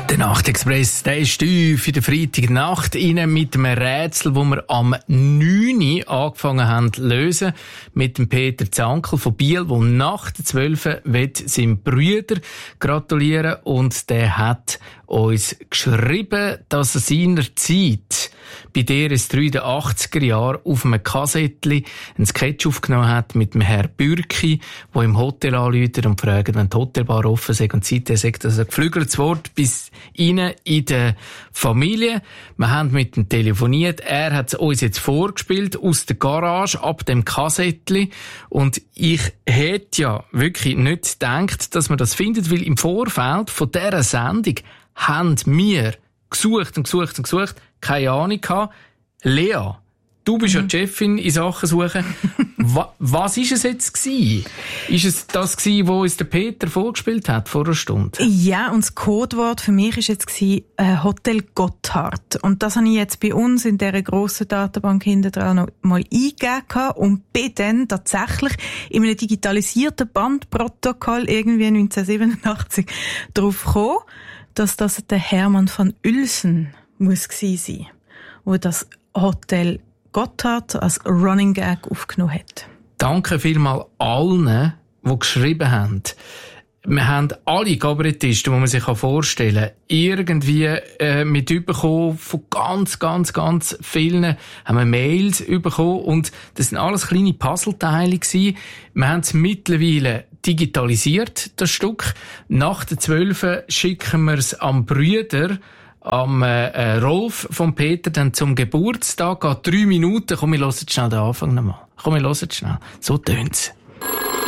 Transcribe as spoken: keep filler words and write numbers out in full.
Der Nachtexpress, der ist tief in der Freitagnacht rein mit einem Rätsel, das wir am neun Uhr angefangen haben zu lösen. Mit dem Peter Zankel von Biel, der nach der zwölf seinem Brüder gratulieren und der hat uns geschrieben, dass er seinerzeit bei D R S drei in den achtziger Jahren auf einem Kassettchen einen Sketch aufgenommen hat mit dem Herr Bürki, der im Hotel anruft und fragt, wenn die Hotelbar offen ist. Und seitdem sagt er ein geflügeltes Wort bis rein in der Familie. Wir haben mit ihm telefoniert. Er hat es uns jetzt vorgespielt aus der Garage ab dem Kassettchen. Und ich hätte ja wirklich nicht gedacht, dass man das findet, weil im Vorfeld von dieser Sendung haben wir gesucht und gesucht und gesucht, keine Ahnung gehabt. Lea, du bist mhm. ja die Chefin in Sachen Suchen. Wa- was ist es jetzt gewesen? Ist es das gewesen, wo uns der Peter vorgespielt hat vor einer Stunde? Ja, und das Codewort für mich ist jetzt gewesen, äh, Hotel Gotthard. Und das habe ich jetzt bei uns in dieser grossen Datenbank hinten dran noch mal eingegeben und bin dann tatsächlich in einem digitalisierten Bandprotokoll irgendwie neunzehnhundertsiebenundachtzig drauf gekommen, dass das der Hermann van Uelsen muss gewesen sein, wo das Hotel Gotthard als Running Gag aufgenommen hat. Danke vielmals allen, die geschrieben haben. Wir haben alle Kabarettisten, die man sich vorstellen kann, irgendwie äh, mit bekommen von ganz, ganz, ganz vielen, haben wir Mails bekommen und das sind alles kleine Puzzleteile gewesen. Wir haben es mittlerweile digitalisiert, das Stück. Nach der zwölf schicken wir es am Brüder, am äh, Rolf von Peter, dann zum Geburtstag, geht drei Minuten. Komm, wir hören schnell den Anfang nochmal. Komm, wir hören schnell. So tönt's.